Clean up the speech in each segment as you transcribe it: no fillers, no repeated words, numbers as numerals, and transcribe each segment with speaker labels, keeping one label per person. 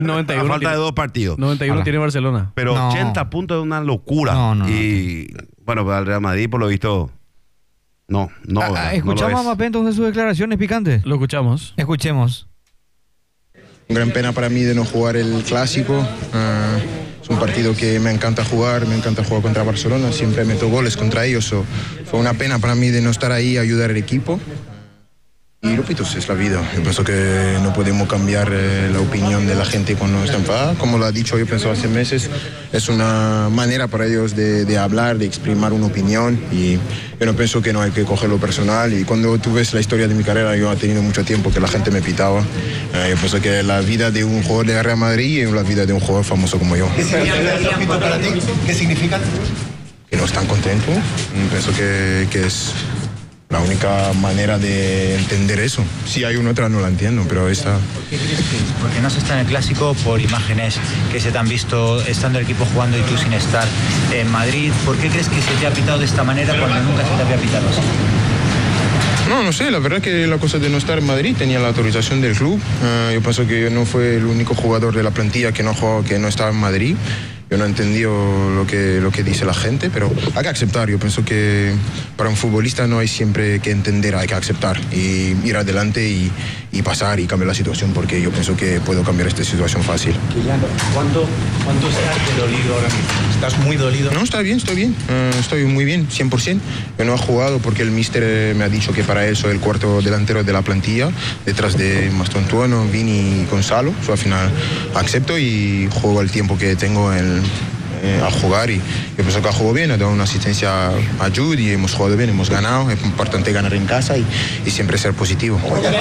Speaker 1: 91
Speaker 2: A falta
Speaker 1: tiene,
Speaker 2: de 2 partidos.
Speaker 1: 91
Speaker 3: Ahora.
Speaker 1: tiene Barcelona.
Speaker 2: Pero
Speaker 3: No.
Speaker 2: 80 puntos es una locura.
Speaker 3: No.
Speaker 2: Y bueno, para el Real Madrid, por lo visto, no, ¿verdad?
Speaker 3: Escuchamos
Speaker 2: No
Speaker 3: a
Speaker 2: lo es.
Speaker 3: Mbappé entonces sus declaraciones picantes.
Speaker 1: Lo escuchamos.
Speaker 3: Escuchemos.
Speaker 4: Gran pena para mí de no jugar el clásico. Es un partido que me encanta jugar contra Barcelona, siempre meto goles contra ellos. Fue una pena para mí de no estar ahí a ayudar al equipo. Y repito, es la vida. Yo pienso que no podemos cambiar la opinión de la gente cuando está enfadada. Como lo ha dicho, yo pienso hace meses, es una manera para ellos de hablar, de exprimir una opinión. Y yo no pienso que no hay que cogerlo personal. Y cuando tú ves la historia de mi carrera, yo he tenido mucho tiempo que la gente me pitaba. Yo pienso que la vida de un jugador de Real Madrid es la vida de un jugador famoso como yo.
Speaker 5: ¿Qué significa para ti? ¿Qué significa?
Speaker 4: Que no están contentos. Pienso que es la única manera de entender eso. Si hay una otra, no la entiendo, pero esta...
Speaker 6: ¿Qué crees que es? Porque no se está en el clásico por imágenes que se te han visto estando el equipo jugando y tú sin estar en Madrid. ¿Por qué crees que se te ha pitado de esta manera cuando nunca se te había pitado así?
Speaker 4: No sé, la verdad es que la cosa de no estar en Madrid tenía la autorización del club. Yo pienso que yo no fue el único jugador de la plantilla que no estaba en Madrid. Yo no he entendido lo que dice la gente, pero hay que aceptar. Yo pienso que para un futbolista no hay siempre que entender, hay que aceptar y ir adelante y pasar y cambiar la situación, porque yo pienso que puedo cambiar esta situación fácil.
Speaker 5: ¿Cuánto estás dolido ahora mismo? ¿Estás muy dolido?
Speaker 4: No, estoy bien. Estoy muy bien, 100%. Yo no he jugado porque el míster me ha dicho que para él soy el cuarto delantero de la plantilla, detrás de Mastontuono, Vini y Gonzalo. Al final acepto y juego el tiempo que tengo a jugar, y yo pienso que ha jugado bien, ha dado una asistencia a Jude y hemos jugado bien, hemos ganado. Es importante ganar en casa y siempre ser positivo.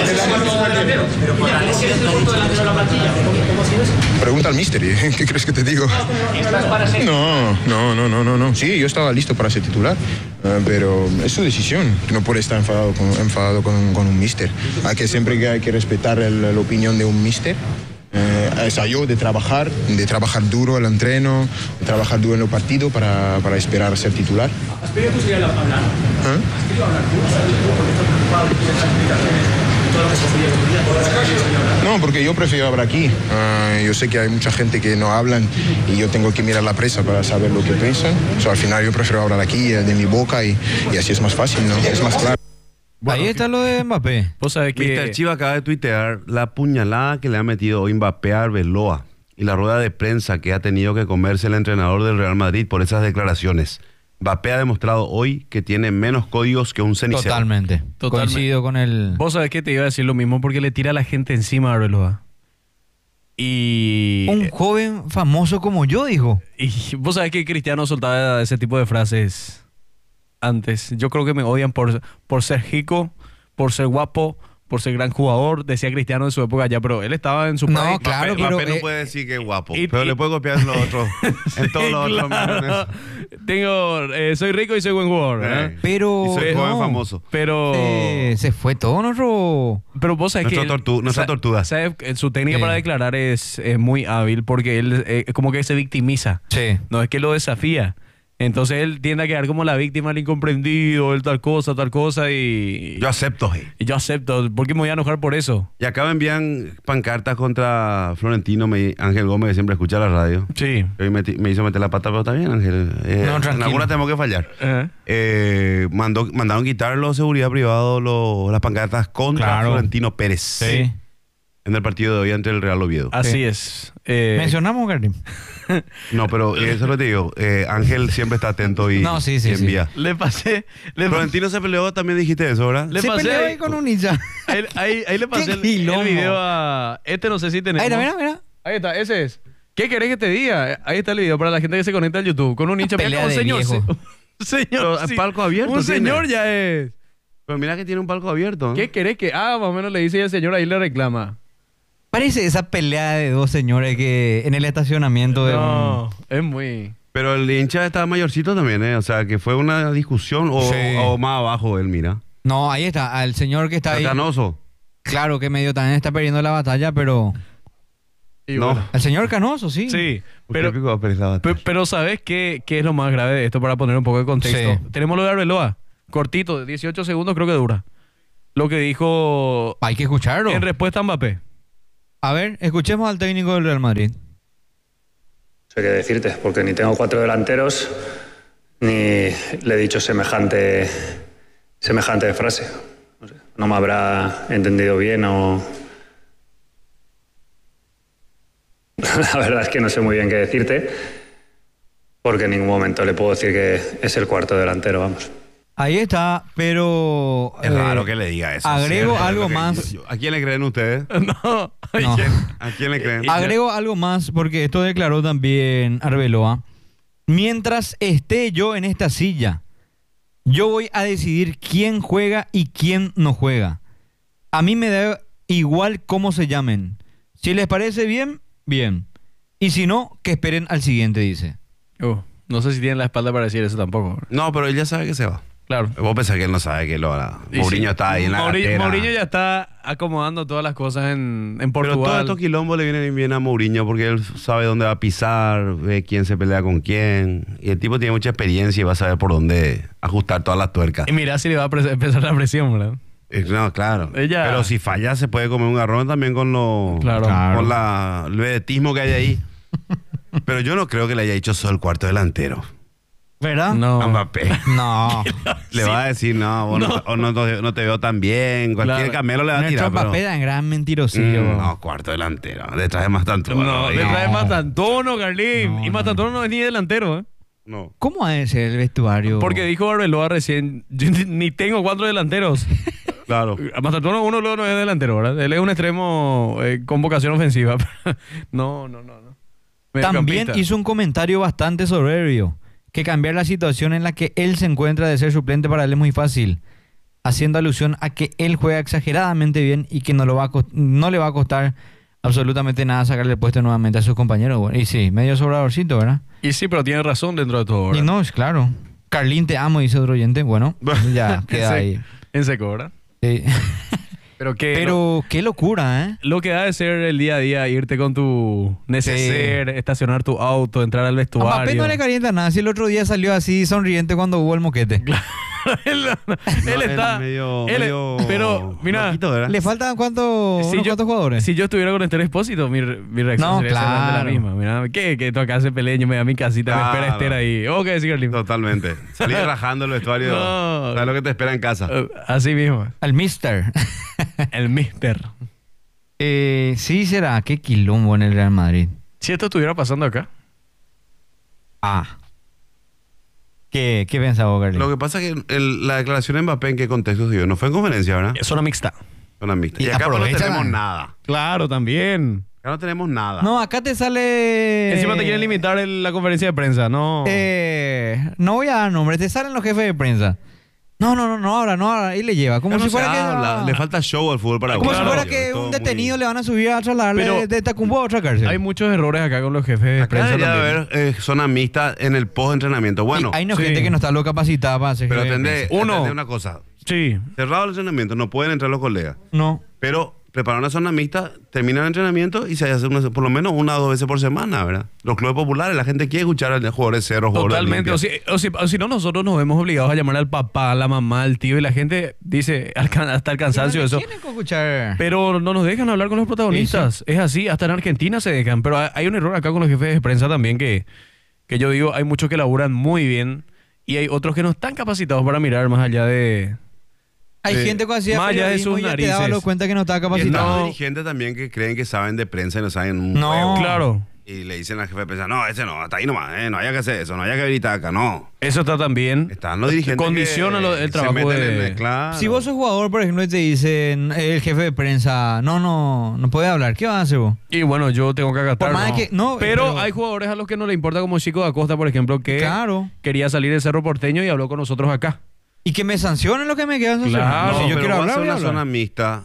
Speaker 4: Pregunta al míster, ¿qué crees que te digo? No. Sí, yo estaba listo para ser titular, pero es su decisión. No puede estar enfadado con un míster. Hay que respetar la opinión de un míster. Es a yo de trabajar duro el entreno, de trabajar duro en el partido para esperar a ser titular.
Speaker 7: ¿Has pedido tu señal hablar? ¿Has pedido hablar tú? ¿Por qué estás preocupado? ¿Por qué estás explicando todo lo que se hacía?
Speaker 4: No, porque yo prefiero hablar aquí. Yo sé que hay mucha gente que no hablan y yo tengo que mirar la prensa para saber lo que piensan. Al final yo prefiero hablar aquí de mi boca y así es más fácil, ¿no? Es más claro.
Speaker 3: Ahí está lo de Mbappé.
Speaker 1: Vos sabés que...
Speaker 2: Mr. Chiva acaba de tuitear la puñalada que le ha metido hoy Mbappé a Arbeloa y la rueda de prensa que ha tenido que comerse el entrenador del Real Madrid por esas declaraciones. Mbappé ha demostrado hoy que tiene menos códigos que un cenicero.
Speaker 3: Totalmente. Coincido con el...
Speaker 1: Vos sabés que te iba a decir lo mismo porque le tira a la gente encima a Arbeloa. Y...
Speaker 3: Un joven famoso como yo, dijo.
Speaker 1: Y vos sabés que Cristiano soltaba ese tipo de frases antes. Yo creo que me odian por ser rico, por ser guapo, por ser gran jugador. Decía Cristiano en su época ya, pero él estaba en su
Speaker 3: No,
Speaker 1: país.
Speaker 3: claro,
Speaker 2: Mbappé
Speaker 3: pero...
Speaker 2: no puede decir que es guapo,
Speaker 1: y-
Speaker 2: pero
Speaker 1: y-
Speaker 2: le puede copiar en los otros, en todos los otros.
Speaker 1: Claro. Soy rico y soy buen jugador. ¿eh?
Speaker 3: Pero...
Speaker 2: Y soy joven
Speaker 3: no.
Speaker 2: famoso.
Speaker 1: Pero...
Speaker 3: Se fue todo nuestro...
Speaker 1: Pero vos sabés
Speaker 2: Nuestra tortuga.
Speaker 1: ¿sabes? Su técnica para declarar es muy hábil porque él como que se victimiza.
Speaker 3: Sí.
Speaker 1: No es que lo desafía. Entonces él tiende a quedar como la víctima, el incomprendido, el tal cosa y...
Speaker 2: Yo acepto.
Speaker 1: Y yo acepto. ¿Por qué me voy a enojar por eso?
Speaker 2: Y acá me envían pancartas contra Florentino, Ángel Gómez, que siempre escucha la radio.
Speaker 1: Sí.
Speaker 2: Hoy me hizo meter la pata, pero está bien, Ángel.
Speaker 3: No,
Speaker 2: en
Speaker 3: tranquilo.
Speaker 2: algunas tenemos que fallar.
Speaker 1: Ajá.
Speaker 2: Mandaron quitar los seguridad privado las pancartas contra
Speaker 3: Claro.
Speaker 2: Florentino Pérez.
Speaker 3: Sí.
Speaker 2: En el partido de hoy entre el Real Oviedo.
Speaker 1: Así es.
Speaker 3: Mencionamos, Gary.
Speaker 2: No, pero eso es lo que te digo. Ángel siempre está atento y,
Speaker 3: No, sí,
Speaker 2: y
Speaker 3: sí.
Speaker 2: envía.
Speaker 1: Le pasé...
Speaker 2: Florentino se peleó, también dijiste eso, ¿verdad?
Speaker 1: Le
Speaker 3: Se
Speaker 1: pasé...
Speaker 3: peleó ahí con un ninja.
Speaker 1: Ahí le pasé el
Speaker 3: quilombo.
Speaker 1: video a... No sé si tenemos.
Speaker 3: Mira.
Speaker 1: Ahí está, ese es. ¿Qué querés que te diga? Ahí está el video para la gente que se conecta al YouTube. Con un hincha.
Speaker 3: Una pelea
Speaker 1: un
Speaker 3: de
Speaker 1: señor.
Speaker 3: viejo.
Speaker 1: Un señor.
Speaker 2: Pero
Speaker 1: sí.
Speaker 2: palco abierto
Speaker 1: Un
Speaker 2: tiene.
Speaker 1: señor ya es.
Speaker 2: Pero mira que tiene un palco abierto.
Speaker 1: ¿Qué querés que...? Más o menos le dice el señor, ahí le reclama.
Speaker 3: Parece esa pelea de dos señores que en el estacionamiento de
Speaker 1: No, es muy...
Speaker 2: Pero el hincha está mayorcito también, ¿eh? O sea, que fue una discusión
Speaker 3: Sí.
Speaker 2: o más abajo él, mira.
Speaker 3: No, ahí está, al señor que está ahí.
Speaker 2: Canoso.
Speaker 3: Claro que medio también está perdiendo la batalla, pero...
Speaker 1: Y
Speaker 2: No.
Speaker 1: bueno.
Speaker 3: El señor Canoso, sí.
Speaker 1: Sí,
Speaker 2: Pero,
Speaker 1: pero ¿sabes qué es lo más grave de esto para poner un poco de contexto?
Speaker 3: Sí.
Speaker 1: Tenemos lo de Arbeloa. Cortito, de 18 segundos creo que dura. Lo que dijo
Speaker 3: Hay que escucharlo.
Speaker 1: en respuesta a Mbappé.
Speaker 3: A ver, escuchemos al técnico del Real Madrid.
Speaker 8: No sé qué decirte, porque ni tengo 4 delanteros, ni le he dicho semejante frase. No sé, no me habrá entendido bien o... La verdad es que no sé muy bien qué decirte, porque en ningún momento le puedo decir que es el cuarto delantero, vamos.
Speaker 3: Ahí está, pero...
Speaker 2: Es raro que le diga eso.
Speaker 3: Agrego
Speaker 2: ¿sí?
Speaker 3: algo
Speaker 2: Lo que-
Speaker 3: más.
Speaker 2: ¿A quién le creen ustedes?
Speaker 1: No.
Speaker 3: No.
Speaker 2: ¿A quién le creen?
Speaker 3: Agrego algo más porque esto declaró también Arbeloa. Mientras esté yo en esta silla, yo voy a decidir quién juega y quién no juega. A mí me da igual cómo se llamen. Si les parece bien, bien. Y si no, que esperen al siguiente, dice.
Speaker 1: No sé si tienen la espalda para decir eso tampoco.
Speaker 2: No, pero él ya sabe que se va.
Speaker 1: Claro.
Speaker 2: Vos pensás que él no sabe que lo hará.
Speaker 1: Y
Speaker 2: Mourinho
Speaker 1: sí.
Speaker 2: está ahí en la gatera.
Speaker 1: Mourinho ya está acomodando todas las cosas en
Speaker 2: Pero
Speaker 1: Portugal.
Speaker 2: todos estos quilombos le vienen bien a Mourinho porque él sabe dónde va a pisar, ve quién se pelea con quién. Y el tipo tiene mucha experiencia y va a saber por dónde ajustar todas las tuercas.
Speaker 1: Y mira si le va a empezar la presión, ¿verdad?
Speaker 2: No, claro.
Speaker 1: Ella-
Speaker 2: Pero si falla se puede comer un garrón también con
Speaker 1: Claro.
Speaker 2: con el vedetismo que hay ahí. Pero yo no creo que le haya dicho solo el cuarto delantero.
Speaker 3: ¿Verdad?
Speaker 1: No.
Speaker 2: A Mbappé.
Speaker 3: No.
Speaker 2: Le va a decir, no, vos no te veo tan bien. Cualquier
Speaker 1: Claro.
Speaker 2: camelo le va a
Speaker 3: Nuestro
Speaker 2: tirar.
Speaker 3: Mbappé
Speaker 2: Pero,
Speaker 3: es un gran mentirosillo.
Speaker 2: no, cuarto delantero. Detrás de Mastantuono.
Speaker 1: No, le trae Mastantuono, Carlín.
Speaker 3: No,
Speaker 1: Y Mastantuono no es ni delantero, ¿eh?
Speaker 2: No.
Speaker 3: ¿Cómo es el vestuario?
Speaker 1: Porque dijo Arbeloa recién, yo ni tengo 4 delanteros.
Speaker 2: Claro.
Speaker 1: Mastantuono uno luego no es delantero, ¿verdad? Él es un extremo con vocación ofensiva. No.
Speaker 3: También
Speaker 1: Mediocampista.
Speaker 3: hizo un comentario bastante soberbio, que cambiar la situación en la que él se encuentra de ser suplente para él es muy fácil, haciendo alusión a que él juega exageradamente bien y que no le va a costar absolutamente nada sacarle el puesto nuevamente a sus compañeros. Bueno, y sí, medio sobradorcito, ¿verdad?
Speaker 1: Y sí, pero tiene razón dentro de todo,
Speaker 3: Y
Speaker 1: ¿verdad?
Speaker 3: no, es claro. Carlín, te amo, dice otro oyente. Bueno, ya queda ahí.
Speaker 1: En seco, ¿verdad?
Speaker 3: Sí.
Speaker 1: Pero que
Speaker 3: Pero qué locura, ¿eh?
Speaker 1: lo que ha de ser el día a día, irte con tu neceser, estacionar tu auto, entrar al
Speaker 3: A
Speaker 1: vestuario.
Speaker 3: Mbappé no le calienta nada. Si el otro día salió así sonriente cuando hubo el moquete.
Speaker 1: él
Speaker 2: No,
Speaker 1: está...
Speaker 2: él medio,
Speaker 1: él-
Speaker 2: medio
Speaker 1: pero, mira,
Speaker 2: loquito, ¿verdad?
Speaker 3: ¿Le faltan cuántos jugadores?
Speaker 1: Si yo estuviera con Esther Expósito, mi reacción
Speaker 3: No,
Speaker 1: sería exactamente
Speaker 3: claro.
Speaker 1: la misma. Mira, que tú acá se peleño, me da mi casita, me espera
Speaker 2: Claro.
Speaker 1: Esther ahí. ¿O qué decir, Carlín?
Speaker 2: Totalmente. Salir rajando el vestuario.
Speaker 1: No.
Speaker 2: ¿Sabes lo que te espera en casa?
Speaker 1: Así mismo.
Speaker 3: Al Mister.
Speaker 1: El mister.
Speaker 3: Sí será. Qué quilombo en el Real Madrid.
Speaker 1: Si esto estuviera pasando acá.
Speaker 3: Ah. ¿Qué pensaba vos, Carlín?
Speaker 2: Lo que pasa es que la declaración de Mbappé, ¿en qué contexto se dio? No fue en conferencia, ¿verdad?
Speaker 1: Es una mixta.
Speaker 2: Una mixta.
Speaker 3: Y
Speaker 2: Y acá pues no
Speaker 3: aprovecha
Speaker 2: tenemos
Speaker 3: la-
Speaker 2: nada.
Speaker 1: Claro, también.
Speaker 2: Acá no tenemos nada.
Speaker 3: No, acá te sale...
Speaker 1: Encima te quieren limitar la conferencia de prensa, ¿no?
Speaker 3: No voy a dar nombres. Te salen los jefes de prensa. No habla. Y le lleva. Como
Speaker 2: Acá
Speaker 3: si
Speaker 2: no se
Speaker 3: fuera que...
Speaker 2: habla. Le falta show al fútbol paraguayo.
Speaker 3: Como si
Speaker 1: Claro.
Speaker 3: fuera que
Speaker 2: Todo
Speaker 3: un
Speaker 2: muy-
Speaker 3: detenido le van a subir a trasladarle
Speaker 1: Pero
Speaker 3: de Tacumbo a otra cárcel.
Speaker 1: Hay muchos errores acá con los jefes de
Speaker 2: Acá
Speaker 1: prensa
Speaker 2: debería
Speaker 1: también.
Speaker 2: haber zona mixta en el post-entrenamiento. Bueno,
Speaker 3: Y hay no
Speaker 1: sí.
Speaker 3: gente que no está lo capacitada para hacer
Speaker 2: pero
Speaker 3: jefe de
Speaker 2: atendé
Speaker 1: Uno.
Speaker 2: una cosa.
Speaker 1: Sí.
Speaker 2: Cerrado el entrenamiento, no pueden entrar los colegas.
Speaker 3: prensa. No.
Speaker 2: Pero preparar una zona mixta, termina el entrenamiento y se hace por lo menos 1 o 2 veces por semana, ¿verdad? Los clubes populares, la gente quiere escuchar a jugadores cerros, jugadores
Speaker 1: Totalmente.
Speaker 2: limpios.
Speaker 1: O si no, nosotros nos vemos obligados a llamar al papá, a la mamá, al tío, y la gente dice hasta el cansancio eso.
Speaker 3: Tienen que escuchar.
Speaker 1: Pero no nos dejan hablar con los protagonistas. Es así, hasta en Argentina se dejan. Pero hay un error acá con los jefes de prensa también que yo digo, hay muchos que laburan muy bien y hay otros que no están capacitados para mirar más allá de...
Speaker 3: Hay
Speaker 2: Sí.
Speaker 3: gente que hacía
Speaker 1: Más allá de
Speaker 3: periodismo
Speaker 1: sus
Speaker 3: y ya te daba
Speaker 1: narices.
Speaker 3: cuenta que no estaba
Speaker 2: Y están
Speaker 3: capacitado.
Speaker 2: los
Speaker 1: No.
Speaker 2: dirigentes también que creen que saben de prensa y no saben un
Speaker 3: No.
Speaker 2: juego.
Speaker 1: Claro,
Speaker 2: Y le dicen al jefe de prensa, no, ese no, hasta ahí nomás, no haya que hacer eso, no haya que gritar acá, no.
Speaker 1: eso está también.
Speaker 2: Están los dirigentes
Speaker 1: Condiciona
Speaker 2: que
Speaker 1: el trabajo
Speaker 2: se meten
Speaker 1: de...
Speaker 2: en claro.
Speaker 3: Si vos sos jugador, por ejemplo, y te dicen el jefe de prensa, no puede hablar, ¿qué vas a hacer vos?
Speaker 1: Y bueno, yo tengo que acatar.
Speaker 3: Por más
Speaker 1: ¿no?
Speaker 3: que- no,
Speaker 1: pero
Speaker 3: pero-
Speaker 1: hay jugadores a los que no le importa, como Chico da Costa, por ejemplo, que
Speaker 3: Claro.
Speaker 1: quería salir de Cerro Porteño y habló con nosotros acá.
Speaker 3: Y que me sancionen lo que me queda sancionar.
Speaker 1: Claro,
Speaker 3: si yo
Speaker 2: pero
Speaker 3: quiero
Speaker 2: vos
Speaker 3: hablar,
Speaker 2: haces
Speaker 3: voy a
Speaker 2: una
Speaker 3: hablar.
Speaker 2: zona mixta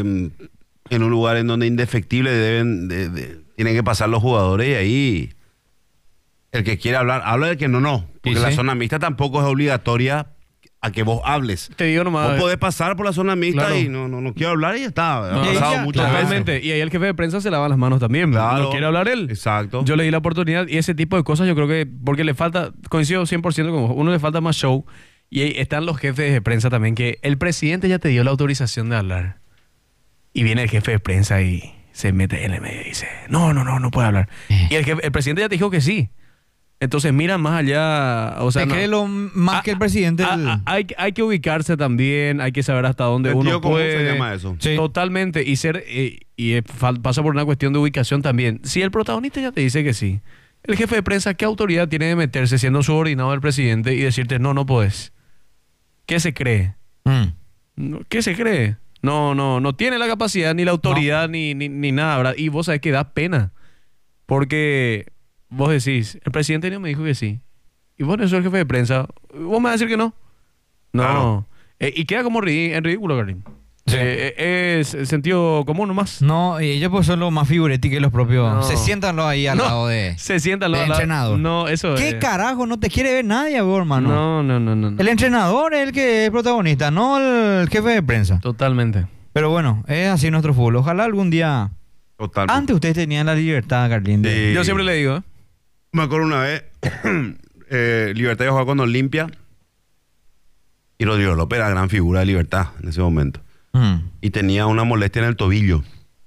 Speaker 2: en un lugar en donde indefectible tienen que pasar los jugadores y ahí el que quiere hablar, habla del que no. Porque
Speaker 3: Sí,
Speaker 2: la
Speaker 3: sí.
Speaker 2: zona mixta tampoco es obligatoria a que vos hables.
Speaker 1: Te digo nomás.
Speaker 2: Vos podés pasar por la zona mixta
Speaker 1: Claro.
Speaker 2: y no quiero hablar y ya está.
Speaker 1: No,
Speaker 2: Ha
Speaker 3: y
Speaker 2: pasado
Speaker 3: ya,
Speaker 2: muchas veces.
Speaker 1: Totalmente. Y ahí el jefe de prensa se lava las manos también.
Speaker 2: Claro.
Speaker 1: No quiere hablar él.
Speaker 2: Exacto.
Speaker 1: Yo le di la oportunidad y ese tipo de cosas yo creo que porque le falta, coincido 100% con vos, uno le falta más show y ahí están los jefes de prensa también que el presidente ya te dio la autorización de hablar y viene el jefe de prensa y se mete en el medio y dice, no puede hablar. Y el presidente ya te dijo que sí. Entonces mira más allá, o sea,
Speaker 3: ¿Te cree lo más que el presidente?
Speaker 1: hay que ubicarse también, hay que saber hasta dónde uno
Speaker 2: ¿Sentido común
Speaker 1: puede.
Speaker 2: se llama eso?
Speaker 3: Sí.
Speaker 1: Totalmente, pasa por una cuestión de ubicación también. Si el protagonista ya te dice que sí, el jefe de prensa, ¿qué autoridad tiene de meterse siendo subordinado del presidente y decirte no podés? ¿Qué se cree? ¿Qué se cree? No tiene la capacidad, ni la autoridad, ni nada, ¿verdad? Y vos sabés que da pena. Porque vos decís, el presidente no me dijo que sí. Y vos no sos el jefe de prensa. ¿Vos me vas a decir que no? No.
Speaker 2: Claro.
Speaker 1: Y queda como en ridículo, Karim.
Speaker 3: Sí.
Speaker 1: Es sentido común nomás.
Speaker 3: No, y ellos pues son los más figuretti que los propios.
Speaker 1: No.
Speaker 3: Se sientan ahí al lado de...
Speaker 1: Se sientan
Speaker 3: del entrenador.
Speaker 1: No, eso
Speaker 3: ¿Qué
Speaker 1: es.
Speaker 3: carajo? No te quiere ver nadie, vos, hermano.
Speaker 1: No.
Speaker 3: El entrenador es el que es protagonista, no el jefe de prensa.
Speaker 1: Totalmente.
Speaker 3: Pero bueno, es así nuestro fútbol. Ojalá algún día...
Speaker 2: Totalmente.
Speaker 3: Antes ustedes tenían la libertad, Carlín.
Speaker 2: Sí.
Speaker 1: Yo siempre le digo, ¿eh?
Speaker 2: Me acuerdo una vez, Libertad iba a jugar con Olimpia y Rodrigo López era gran figura de Libertad en ese momento. Y tenía una molestia en el tobillo.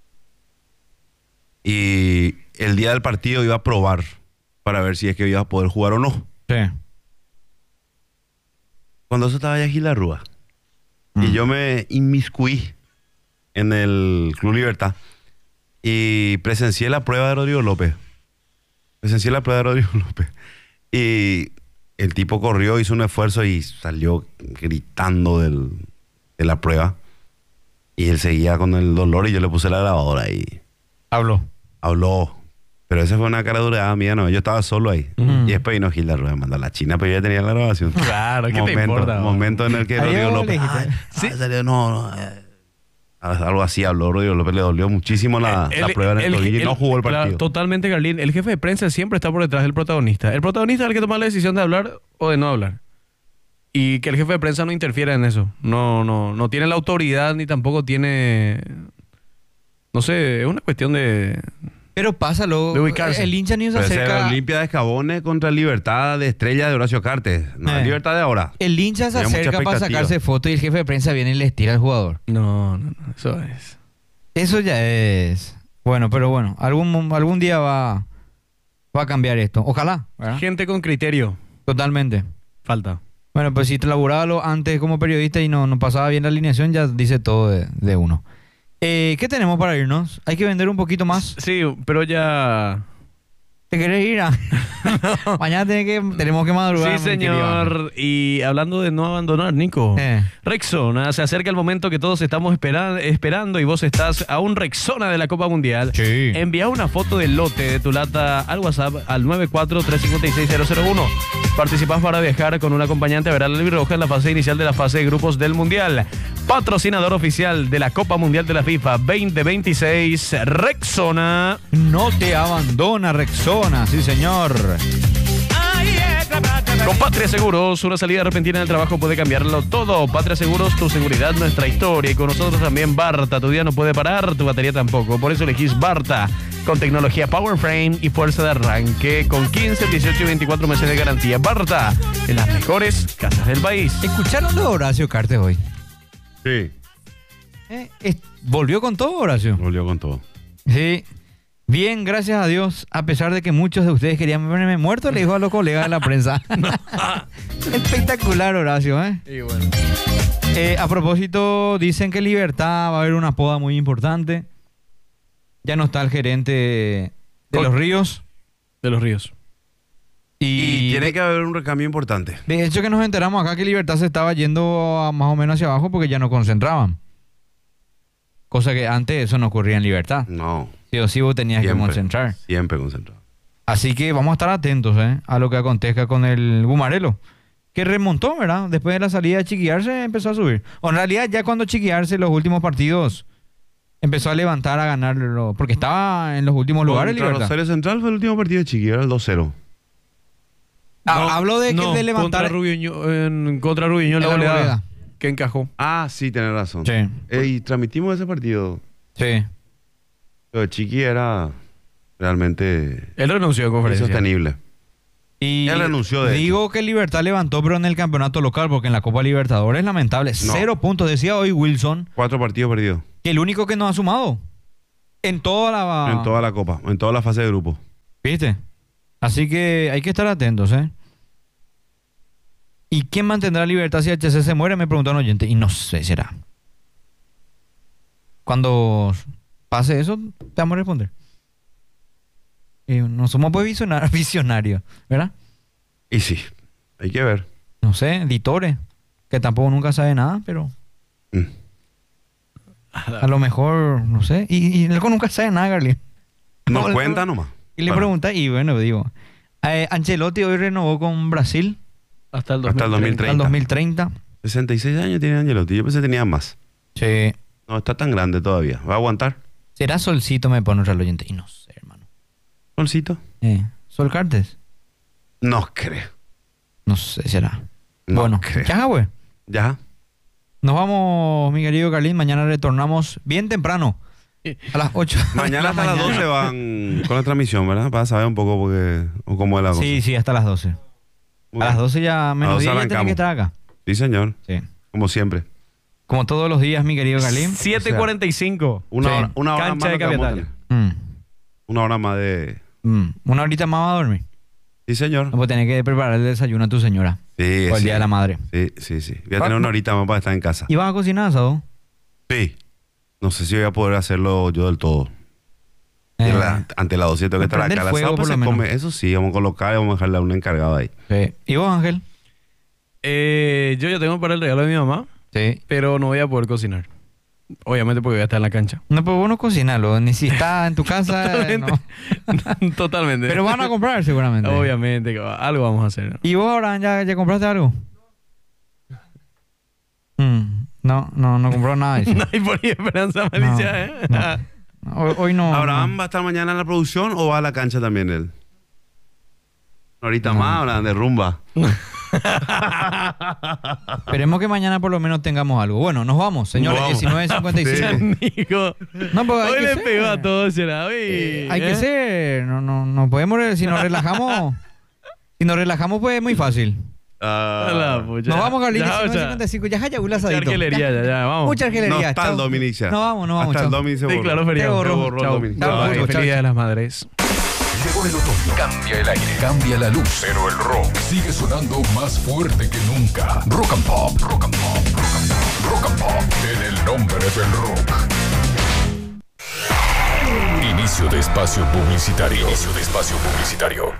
Speaker 2: Y el día del partido iba a probar para ver si es que iba a poder jugar o no.
Speaker 3: Sí.
Speaker 2: Cuando eso estaba ya Gilarrúa. Y yo me inmiscuí en el Club Libertad y presencié la prueba de Rodrigo López. Y el tipo corrió, hizo un esfuerzo y salió gritando de la prueba. Y él seguía con el dolor y yo le puse la grabadora y
Speaker 3: Habló.
Speaker 2: habló. Pero esa fue una cara durada mía, no. Yo estaba solo ahí. Y después vino Gil Rueda, mandó a la China, pero yo ya tenía la grabación.
Speaker 1: Claro, ¿qué te importa?
Speaker 2: Momento en el que
Speaker 3: Ahí
Speaker 2: Rodrigo
Speaker 3: vos
Speaker 2: López...
Speaker 3: le dijiste.
Speaker 2: Salió, algo así habló Rodrigo López, le dolió muchísimo la prueba en el tobillo y no jugó el
Speaker 1: claro,
Speaker 2: partido.
Speaker 1: Totalmente, Carlín. El jefe de prensa siempre está por detrás del protagonista. El protagonista es el que toma la decisión de hablar o de no hablar. Y que el jefe de prensa no interfiera en eso. No tiene la autoridad ni tampoco tiene... No sé, es una cuestión de...
Speaker 3: Pero pásalo.
Speaker 1: De ubicarse.
Speaker 3: El hincha ni se
Speaker 2: Puede ser
Speaker 3: acerca.
Speaker 2: Olimpia de Escabones contra Libertad de Estrella de Horacio Cartes. No, es Libertad de ahora.
Speaker 3: El hincha se
Speaker 2: Tenía mucha
Speaker 3: acerca para
Speaker 2: expectativa.
Speaker 3: sacarse foto y el jefe de prensa viene y le estira al jugador.
Speaker 1: No, eso es...
Speaker 3: Eso ya es. Bueno, pero bueno, algún día va a cambiar esto. Ojalá, ¿verdad?
Speaker 1: Gente con criterio.
Speaker 3: Totalmente.
Speaker 1: Falta.
Speaker 3: Bueno, pues si te laburaba antes como periodista y no pasaba bien la alineación, ya dice todo de uno. ¿Qué tenemos para irnos? ¿Hay que vender un poquito más?
Speaker 1: Sí, pero ya...
Speaker 3: ¿Te querés ir? Mañana tenemos que madrugar.
Speaker 1: Sí, señor. Y hablando de no abandonar, Nico. Rexona, se acerca el momento que todos estamos esperando y vos estás a un Rexona de la Copa Mundial.
Speaker 3: Sí.
Speaker 1: Envía una foto del lote de tu lata al WhatsApp al 943560001. Participás para viajar con un acompañante a ver a la albirroja en la fase inicial de la fase de grupos del Mundial. Patrocinador oficial de la Copa Mundial de la FIFA 2026, Rexona.
Speaker 3: No te abandona, Rexona, sí, señor.
Speaker 1: Con Patria Seguros, una salida repentina del trabajo puede cambiarlo todo. Patria Seguros, tu seguridad, nuestra historia. Y con nosotros también Barta. Tu día no puede parar, tu batería tampoco. Por eso elegís Barta, con tecnología Power Frame y fuerza de arranque, con 15, 18 y 24 meses de garantía. Barta, en las mejores casas del país.
Speaker 3: ¿Escucharon lo de Horacio Cartes hoy?
Speaker 2: Sí,
Speaker 3: ¿Volvió con todo, Horacio?
Speaker 2: volvió con todo.
Speaker 3: Sí. Bien, gracias a Dios. A pesar de que muchos de ustedes querían verme muerto, le dijo a los colegas de la prensa. Espectacular, Horacio, ¿eh?
Speaker 1: Y bueno.
Speaker 3: A propósito, dicen que Libertad va a haber una poda muy importante. Ya no está el gerente de Los Ríos.
Speaker 1: De los Ríos.
Speaker 2: Y tiene que haber un recambio importante.
Speaker 3: De hecho, que nos enteramos acá que Libertad se estaba yendo más o menos hacia abajo porque ya no concentraban. Cosa que antes eso no ocurría en Libertad.
Speaker 2: No.
Speaker 3: Sí o sí vos tenías que concentrar.
Speaker 2: Siempre concentrado.
Speaker 3: Así que vamos a estar atentos a lo que acontezca con el Gumarelo. Que remontó, ¿verdad? Después de la salida de Chiquiarse empezó a subir. O en realidad ya cuando Chiquiarse los últimos partidos empezó a levantar, a ganarlo. Porque estaba en los últimos lugares
Speaker 2: Contra
Speaker 3: Libertad.
Speaker 2: Rosario Central fue el último partido de Chiqui, era el 2-0.
Speaker 3: Hablo de que de levantar...
Speaker 1: Contra Rubiño la goleada que encajó.
Speaker 2: Ah, sí, tenés razón.
Speaker 3: Sí.
Speaker 2: Y transmitimos ese partido.
Speaker 3: Sí.
Speaker 2: Lo de Chiqui era realmente
Speaker 1: Él renunció de conferencia.
Speaker 2: insostenible.
Speaker 3: Y
Speaker 2: Él renunció, de
Speaker 3: digo que Libertad levantó, pero en el campeonato local, porque en la Copa Libertadores es lamentable.
Speaker 2: No.
Speaker 3: 0 puntos. Decía hoy Wilson
Speaker 2: 4 partidos perdidos.
Speaker 3: que el único que no ha sumado. En toda la...
Speaker 2: En toda la Copa, en toda la fase de grupo.
Speaker 3: ¿Viste? Así que hay que estar atentos, ¿eh? ¿Y quién mantendrá libertad si HC se muere? Me preguntó un oyente. Y no sé, será. Cuando pase eso, te vamos a responder. No somos pues visionarios, ¿verdad?
Speaker 2: Y sí, hay que ver.
Speaker 3: No sé, editores, que tampoco nunca sabe nada, pero... A lo mejor, no sé. Y él nunca sabe nada, Garly.
Speaker 2: Nos cuenta nomás.
Speaker 3: Y le pregunta, y bueno, digo... Ancelotti hoy renovó con Brasil.
Speaker 1: Hasta el
Speaker 2: 2030.
Speaker 3: Hasta el 2030.
Speaker 2: 66 años tiene Ancelotti. Yo pensé que tenía más.
Speaker 3: Sí.
Speaker 2: No, está tan grande todavía. ¿Va a aguantar?
Speaker 3: ¿Será Solcito? Me pone otro oyente. Y no sé, hermano.
Speaker 2: ¿Solcito?
Speaker 3: ¿Sol Cartes?
Speaker 2: No creo.
Speaker 3: No sé, será.
Speaker 2: No
Speaker 3: bueno,
Speaker 2: creo.
Speaker 3: ya, güey.
Speaker 2: Ya.
Speaker 3: Nos vamos, mi querido Carlín. Mañana retornamos bien temprano. A las 8.
Speaker 2: Mañana hasta las 12 van con la transmisión, ¿verdad? Para saber un poco porque, o cómo es la cosa.
Speaker 3: Sí, hasta las 12.
Speaker 2: Bueno,
Speaker 3: a las 12 ya, menos 10 ya
Speaker 2: arrancamos.
Speaker 3: tenés que estar acá.
Speaker 2: Sí, señor.
Speaker 3: Sí.
Speaker 2: Como siempre.
Speaker 3: Como todos los días, mi querido Carlín.
Speaker 1: 7:45.
Speaker 2: Una
Speaker 3: Sí.
Speaker 2: hora, una hora
Speaker 1: Cancha
Speaker 2: más
Speaker 1: de
Speaker 2: lo que vamos a
Speaker 1: Capital.
Speaker 2: tener. Una hora más de...
Speaker 3: Una horita más va a dormir.
Speaker 2: Sí, señor.
Speaker 3: No, pues tenés que preparar el desayuno a tu señora.
Speaker 2: Sí,
Speaker 3: Por el
Speaker 2: sí.
Speaker 3: Día de la Madre.
Speaker 2: Sí. Voy a tener una horita más para estar en casa.
Speaker 3: ¿Y vas a cocinar asado?
Speaker 2: Sí. No sé si voy a poder hacerlo yo del todo. Ante la 200 que estar
Speaker 3: prende
Speaker 2: acá.
Speaker 3: el
Speaker 2: La
Speaker 3: fuego,
Speaker 2: asado pues
Speaker 3: por
Speaker 2: se
Speaker 3: lo
Speaker 2: come.
Speaker 3: menos.
Speaker 2: Eso sí, vamos a colocar y vamos a dejarle a un encargado ahí.
Speaker 3: Sí. ¿Y vos, Ángel?
Speaker 1: Yo ya tengo para el regalo de mi mamá,
Speaker 3: Sí.
Speaker 1: pero no voy a poder cocinar. Obviamente porque voy a estar en la cancha.
Speaker 3: No, pues vos no cocinalo. Ni si está en tu casa.
Speaker 1: Totalmente.
Speaker 3: No.
Speaker 1: Totalmente.
Speaker 3: Pero van a comprar seguramente.
Speaker 1: Obviamente, que algo vamos a hacer.
Speaker 3: ¿Y vos ahora ya compraste algo? No compró nada. Dice.
Speaker 1: No hay por ahí esperanza, Malicia, ¿eh?
Speaker 3: No. Hoy no.
Speaker 2: ¿Abraham va a estar mañana en la producción o va a la cancha también él? Ahorita más, ahora de rumba.
Speaker 3: Esperemos que mañana por lo menos tengamos algo. Bueno, nos vamos, señores.
Speaker 2: Vamos.
Speaker 3: 19:55.
Speaker 1: Nico.
Speaker 3: No, pues hay
Speaker 1: Hoy
Speaker 3: que
Speaker 1: le
Speaker 3: ser.
Speaker 1: pegó a todos, será. Hoy,
Speaker 3: Hay que ser. No podemos. Si nos relajamos. Si nos relajamos, pues es muy fácil.
Speaker 1: Hola, pucha.
Speaker 3: Nos vamos, Carlitos.
Speaker 1: Ya,
Speaker 3: 19:55. Ya, un
Speaker 1: Mucha
Speaker 3: asadito.
Speaker 1: arquelería, ya, vamos.
Speaker 3: Mucha
Speaker 2: No
Speaker 3: arquelería.
Speaker 2: está el
Speaker 3: Chao.
Speaker 2: Dominic ya.
Speaker 3: No vamos.
Speaker 2: Hasta
Speaker 3: chao.
Speaker 2: el Dominic se borró.
Speaker 1: Declaró feriado.
Speaker 3: Se borró.
Speaker 2: el Dominic.
Speaker 3: Chao,
Speaker 1: Ay,
Speaker 3: chao,
Speaker 1: feliz
Speaker 3: chao.
Speaker 1: Día de las Madres.
Speaker 9: Llegó el otoño. Cambia el aire. Cambia la luz. Pero el rock sigue sonando más fuerte que nunca. Rock and Pop. Rock and Pop. Rock and Pop. Rock and Pop. En el nombre del rock. Inicio de espacio publicitario. Inicio de espacio publicitario.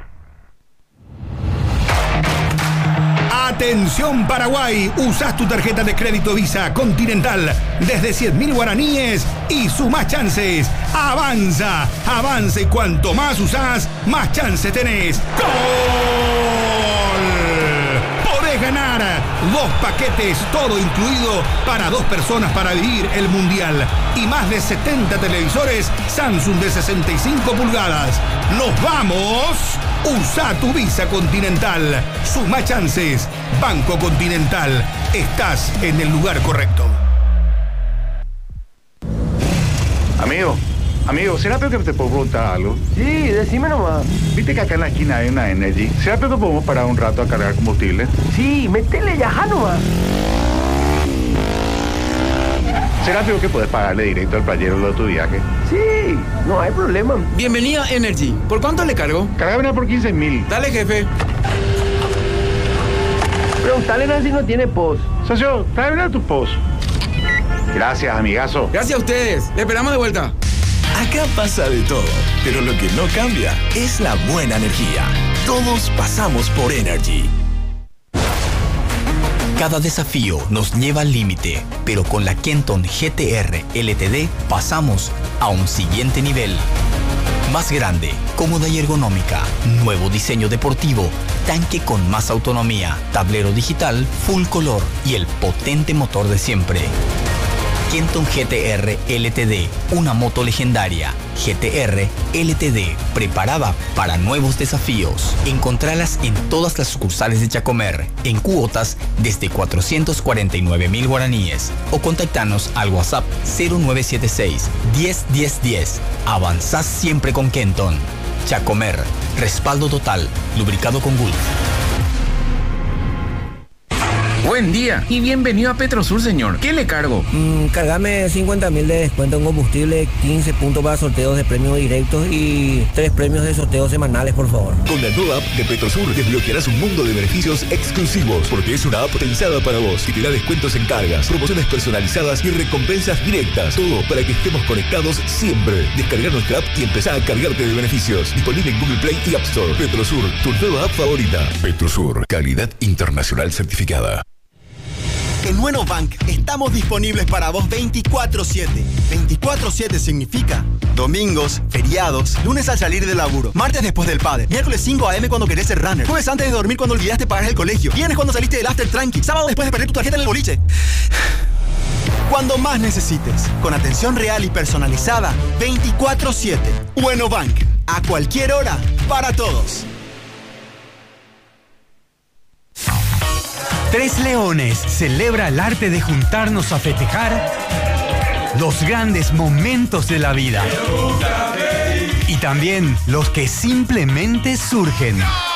Speaker 10: Atención Paraguay, usás tu tarjeta de crédito Visa Continental desde 100.000 guaraníes y sumás chances. Avanza y cuanto más usás, más chances tenés. ¡Gol! Podés ganar 2 paquetes, todo incluido para 2 personas para vivir el Mundial y más de 70 televisores Samsung de 65 pulgadas. ¡Nos vamos! Usa tu Visa Continental. Suma chances. Banco Continental. Estás en el lugar correcto.
Speaker 11: Amigo, ¿será peor que te puedo preguntar algo?
Speaker 12: Sí, decime nomás.
Speaker 11: Viste que acá en la esquina hay una Energy. ¿Será peor que podemos parar un rato a cargar combustible?
Speaker 12: Sí, metele ya nomás.
Speaker 11: ¿Será peor que puedes pagarle directo al playero lo de tu viaje?
Speaker 12: Sí, no hay problema.
Speaker 13: Bienvenido a Energy. ¿Por cuánto le cargo?
Speaker 11: Cargame por 15.000.
Speaker 13: Dale, jefe.
Speaker 12: Preguntale a si no tiene pos.
Speaker 11: Socio, tráeme tu post. Gracias, amigazo.
Speaker 13: Gracias a ustedes. Le esperamos de vuelta.
Speaker 14: Acá pasa de todo, pero lo que no cambia es la buena energía. Todos pasamos por Energy. Cada desafío nos lleva al límite, pero con la Kenton GTR LTD pasamos a un siguiente nivel. Más grande, cómoda y ergonómica, nuevo diseño deportivo, tanque con más autonomía, tablero digital full color y el potente motor de siempre. Kenton GTR LTD, una moto legendaria. GTR LTD, preparada para nuevos desafíos. Encontralas en todas las sucursales de Chacomer, en cuotas desde 449.000 guaraníes. O contactanos al WhatsApp 0976 10 10 10. Avanzás siempre con Kenton. Chacomer, respaldo total, lubricado con Gulf.
Speaker 13: Buen día y bienvenido a Petrosur, señor. ¿Qué le cargo?
Speaker 12: Cargame 50.000 de descuento en combustible, 15 puntos para sorteos de premios directos y 3 premios de sorteos semanales, por favor.
Speaker 15: Con la nueva app de Petrosur desbloquearás un mundo de beneficios exclusivos, porque es una app pensada para vos que te da descuentos en cargas, promociones personalizadas y recompensas directas. Todo para que estemos conectados siempre. Descargar nuestra app y empezar a cargarte de beneficios. Disponible en Google Play y App Store. Petrosur, tu nueva app favorita.
Speaker 9: Petrosur, calidad internacional certificada.
Speaker 16: En Nuenobank estamos disponibles para vos 24/7. 24/7 significa domingos, feriados, lunes al salir del laburo, martes después del padre, miércoles 5 AM cuando querés ser runner, jueves antes de dormir cuando olvidaste pagar el colegio, viernes cuando saliste del after tranqui, sábado después de perder tu tarjeta en el boliche. Cuando más necesites, con atención real y personalizada, 24/7. Nuenobank, a cualquier hora, para todos.
Speaker 17: Tres Leones celebra el arte de juntarnos a festejar los grandes momentos de la vida y también los que simplemente surgen.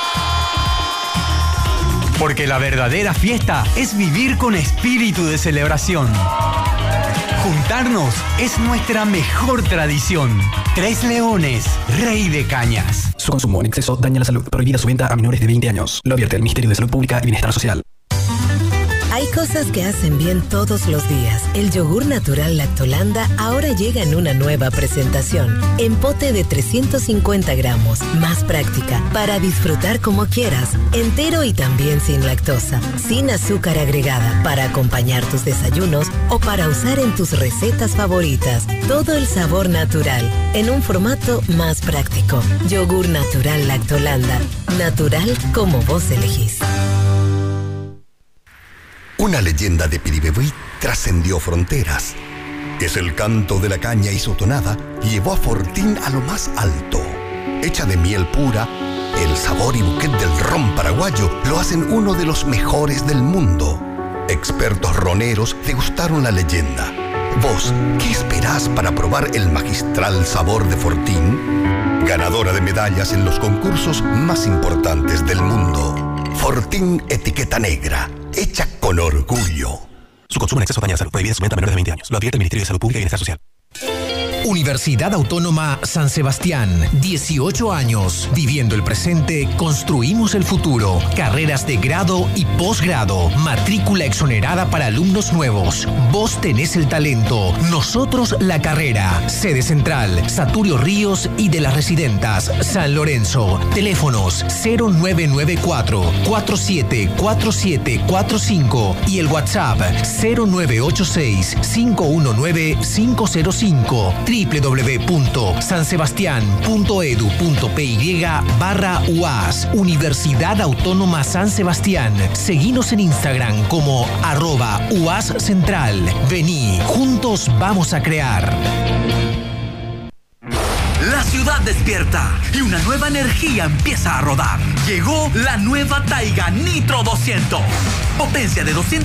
Speaker 17: Porque la verdadera fiesta es vivir con espíritu de celebración. Juntarnos es nuestra mejor tradición. Tres Leones, Rey de Cañas.
Speaker 18: Su consumo en exceso daña la salud. Prohibida su venta a menores de 20 años. Lo advierte el Ministerio de Salud Pública y Bienestar Social.
Speaker 19: Hay cosas que hacen bien todos los días. El yogur natural Lactolanda ahora llega en una nueva presentación. En pote de 350 gramos. Más práctica. Para disfrutar como quieras. Entero y también sin lactosa. Sin azúcar agregada. Para acompañar tus desayunos o para usar en tus recetas favoritas. Todo el sabor natural. En un formato más práctico. Yogur natural Lactolanda. Natural como vos elegís.
Speaker 20: Una leyenda de Piribebuy trascendió fronteras. Es el canto de la caña y su tonada llevó a Fortín a lo más alto. Hecha de miel pura, el sabor y buquet del ron paraguayo lo hacen uno de los mejores del mundo. Expertos roneros degustaron la leyenda. ¿Vos qué esperás para probar el magistral sabor de Fortín? Ganadora de medallas en los concursos más importantes del mundo. Fortín Etiqueta Negra. Hecha con orgullo.
Speaker 18: Su consumo en exceso daña la salud. Prohibida su venta a menores de 20 años. Lo advierte el Ministerio de Salud Pública y Bienestar Social.
Speaker 21: Universidad Autónoma San Sebastián, 18 años. Viviendo el presente, construimos el futuro. Carreras de grado y posgrado. Matrícula exonerada para alumnos nuevos. Vos tenés el talento, nosotros la carrera. Sede central, Saturio Ríos y de las Residentas, San Lorenzo. Teléfonos 0994-474745 y el WhatsApp 0986-519-505. www.sansebastian.edu.py/UAS. Universidad Autónoma San Sebastián. Seguinos en Instagram como @UAS Central. Vení, juntos vamos a crear.
Speaker 22: La ciudad despierta y una nueva energía empieza a rodar. Llegó la nueva Taiga Nitro 200. Potencia de 200